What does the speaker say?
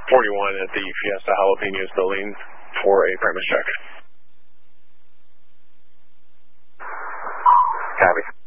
41 at the Fiesta Jalapenos building for a premise check. Copy.